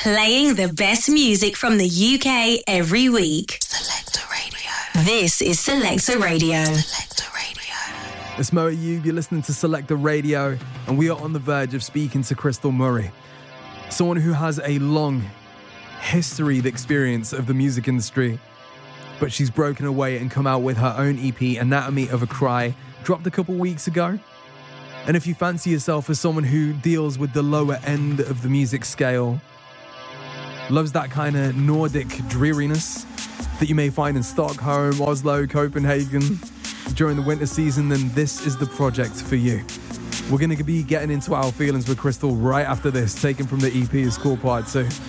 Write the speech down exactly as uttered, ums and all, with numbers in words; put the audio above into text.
Playing the best music from the U K every week. Selector Radio. This is Selector Radio. Selector Radio. It's Mo Ayub, you're listening to Selector Radio, and we are on the verge of speaking to Crystal Murray. Someone who has a long history, the experience of the music industry, but she's broken away and come out with her own E P, Anatomy of a Cry, dropped a couple weeks ago. And if you fancy yourself as someone who deals with the lower end of the music scale, loves that kind of Nordic dreariness that you may find in Stockholm, Oslo, Copenhagen during the winter season, then this is the project for you. We're going to be getting into our feelings with Crystal right after this, taken from the E P is called Part two.